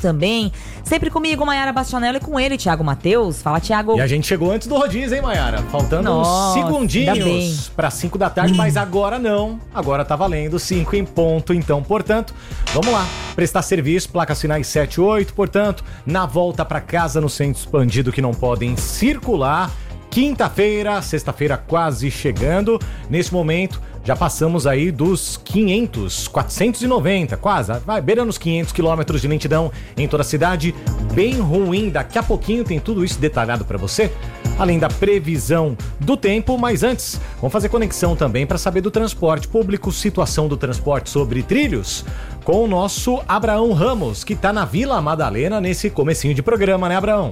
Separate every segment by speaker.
Speaker 1: também. Sempre comigo, Maiara Bastianello, e com ele, Thiago Matheus. Fala, Thiago.
Speaker 2: E a gente chegou antes do rodízio, hein, Maiara? Faltando uns segundinhos para 5 da tarde, mas agora não. Agora tá valendo 5 em ponto, então, portanto, vamos lá. Prestar serviço, placas finais 7 e 8, portanto, na volta para casa no centro expandido que não podem circular. Quinta-feira, sexta-feira quase chegando. Nesse momento, já passamos aí dos 490, quase, vai beirando os 500 quilômetros de lentidão em toda a cidade. Bem ruim, daqui a pouquinho tem tudo isso detalhado para você, além da previsão do tempo. Mas antes, vamos fazer conexão também para saber do transporte público, situação do transporte sobre trilhos, com o nosso Abraão Ramos, que tá na Vila Madalena nesse comecinho de programa, né, Abraão?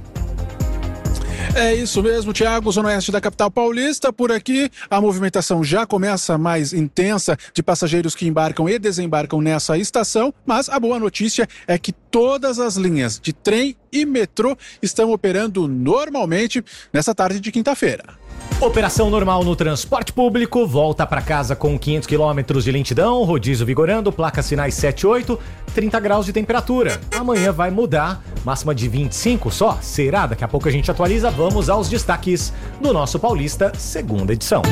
Speaker 3: É isso mesmo, Thiago, zona oeste da capital paulista. Por aqui, a movimentação já começa mais intensa de passageiros que embarcam e desembarcam nessa estação, mas a boa notícia é que todas as linhas de trem e metrô estão operando normalmente nessa tarde de quinta-feira.
Speaker 2: Operação normal no transporte público, volta para casa com 500 quilômetros de lentidão, rodízio vigorando, placas sinais 7 e 8, 30 graus de temperatura. Amanhã vai mudar, máxima de 25 só, será? Daqui a pouco a gente atualiza, vamos aos destaques do nosso Paulista, segunda edição.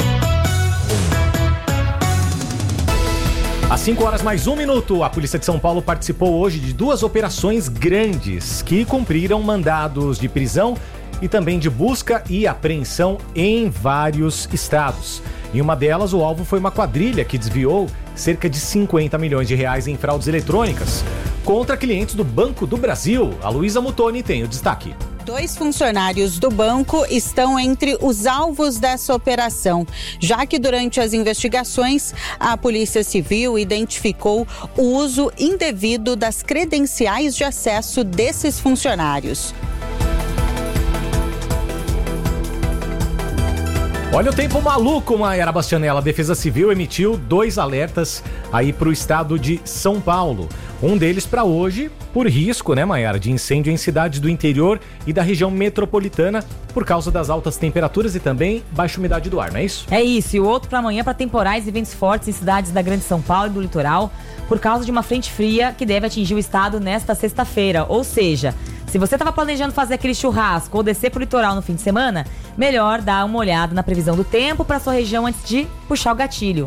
Speaker 2: Às 5 horas mais 1 minuto, a Polícia de São Paulo participou hoje de 2 operações grandes que cumpriram mandados de prisão e também de busca e apreensão em vários estados. Em uma delas, o alvo foi uma quadrilha que desviou cerca de 50 milhões de reais em fraudes eletrônicas contra clientes do Banco do Brasil. A Luísa Mutoni tem o destaque.
Speaker 4: 2 funcionários do banco estão entre os alvos dessa operação, já que durante as investigações, a Polícia Civil identificou o uso indevido das credenciais de acesso desses funcionários.
Speaker 2: Olha o tempo maluco, Maiara Bastianello. A Defesa Civil emitiu 2 alertas aí para o estado de São Paulo. Um deles para hoje, por risco, né, Maiara, de incêndio em cidades do interior e da região metropolitana por causa das altas temperaturas e também baixa umidade do ar, não é isso?
Speaker 1: É isso. E o outro para amanhã para temporais e ventos fortes em cidades da Grande São Paulo e do litoral por causa de uma frente fria que deve atingir o estado nesta sexta-feira. Ou seja, se você estava planejando fazer aquele churrasco ou descer pro litoral no fim de semana, melhor dar uma olhada na previsão do tempo para sua região antes de puxar o gatilho.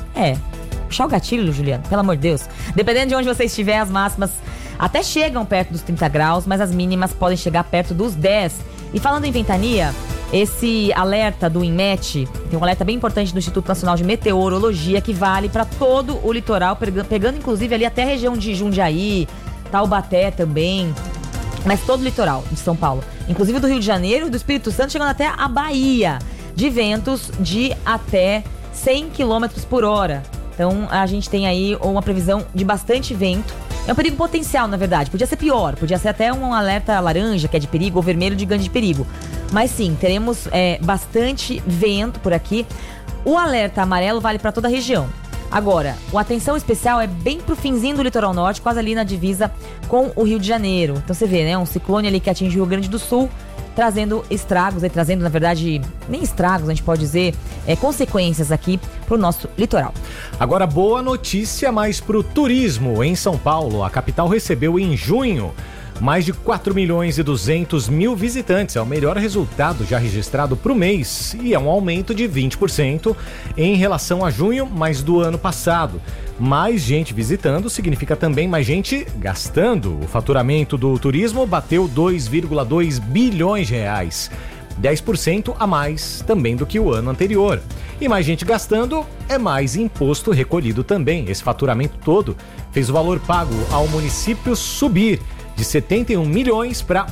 Speaker 1: Puxar o gatilho, Juliano, pelo amor de Deus. Dependendo de onde você estiver, as máximas até chegam perto dos 30 graus, mas as mínimas podem chegar perto dos 10. E falando em ventania, esse alerta do INMET, tem um alerta bem importante do Instituto Nacional de Meteorologia que vale para todo o litoral, pegando inclusive ali até a região de Jundiaí, Taubaté também, mas todo o litoral de São Paulo, inclusive do Rio de Janeiro e do Espírito Santo, chegando até a Bahia, de ventos de até 100 km por hora. Então a gente tem aí uma previsão de bastante vento. É um perigo potencial, na verdade. Podia ser pior, podia ser até um alerta laranja, que é de perigo, ou vermelho de grande perigo. Mas sim, teremos bastante vento por aqui. O alerta amarelo vale para toda a região. Agora, a atenção especial é bem pro finzinho do litoral norte, quase ali na divisa com o Rio de Janeiro. Então você vê, né, um ciclone ali que atinge o Rio Grande do Sul, trazendo estragos, trazendo, na verdade, nem estragos, a gente pode dizer, consequências aqui pro nosso litoral.
Speaker 2: Agora, boa notícia mais pro turismo em São Paulo. A capital recebeu em junho mais de 4.200.000 visitantes. É o melhor resultado já registrado para o mês e é um aumento de 20% em relação a junho, mas do ano passado. Mais gente visitando significa também mais gente gastando. O faturamento do turismo bateu 2,2 bilhões de reais. 10% a mais também do que o ano anterior. E mais gente gastando é mais imposto recolhido também. Esse faturamento todo fez o valor pago ao município subir de 71 milhões para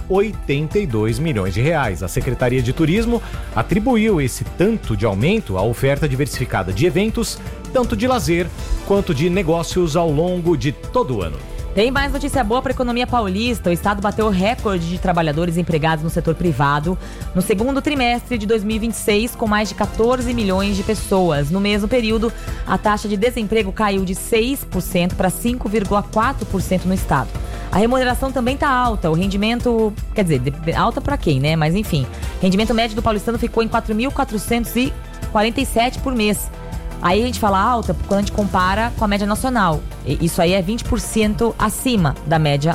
Speaker 2: 82 milhões de reais. A Secretaria de Turismo atribuiu esse tanto de aumento à oferta diversificada de eventos, tanto de lazer quanto de negócios ao longo de todo o ano.
Speaker 1: Tem mais notícia boa para a economia paulista. O estado bateu o recorde de trabalhadores empregados no setor privado no segundo trimestre de 2026, com mais de 14 milhões de pessoas. No mesmo período, a taxa de desemprego caiu de 6% para 5,4% no estado. A remuneração também está alta. O rendimento, quer dizer, alta para quem, né? Mas enfim, rendimento médio do paulistano ficou em 4.447 por mês. Aí a gente fala alta quando a gente compara com a média nacional. Isso aí é 20% acima da média